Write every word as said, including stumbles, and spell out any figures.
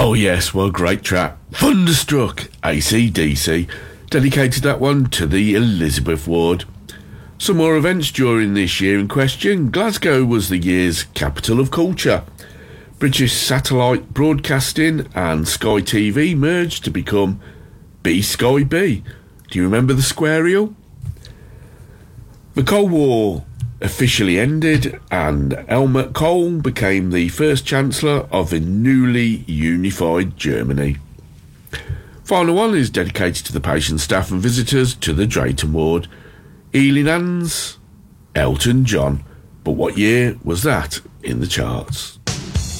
Oh yes, well, great track. Thunderstruck, A C D C, dedicated that one to the Elizabeth Ward. Some more events during this year in question. Glasgow was the year's capital of culture. British Satellite Broadcasting and Sky T V merged to become B Sky B. Do you remember the square reel? The Cold War officially ended and Helmut Kohl became the first Chancellor of the newly unified Germany. Final one is dedicated to the patient, staff and visitors to the Drayton Ward. Ealing Hands, Elton John. But what year was that in the charts?